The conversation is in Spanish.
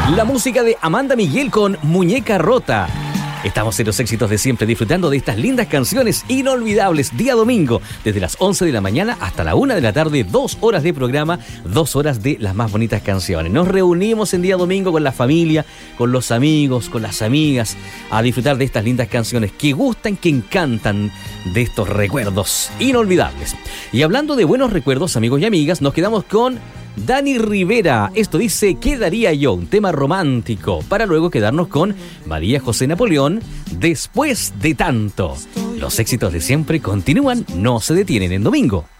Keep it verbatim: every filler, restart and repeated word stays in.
La música de Amanda Miguel con Muñeca Rota. Estamos en los éxitos de siempre, disfrutando de estas lindas canciones inolvidables. Día domingo, desde las once de la mañana hasta la una de la tarde, dos horas de programa, dos horas de las más bonitas canciones. Nos reunimos en día domingo con la familia, con los amigos, con las amigas, a disfrutar de estas lindas canciones que gustan, que encantan, de estos recuerdos inolvidables. Y hablando de buenos recuerdos, amigos y amigas, nos quedamos con Dani Rivera. Esto dice ¿Qué daría yo? Un tema romántico, para luego quedarnos con María José Napoleón, Después de tanto. Los éxitos de siempre continúan, no se detienen en domingo.